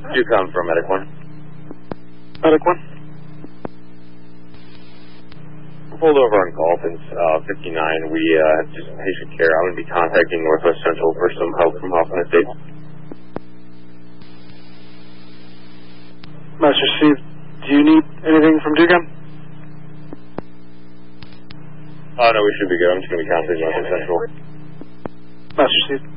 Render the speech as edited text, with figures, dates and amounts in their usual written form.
You come from Medic 1. Medic 1. Pulled over on Galton's 59. We have just patient care. I'm going to be contacting Northwest Central for some help from Hoffman Estates. Master Steve, do you need anything from DGAM? No, we should be good. I'm just going to be contacting Northwest Central. Master Steve.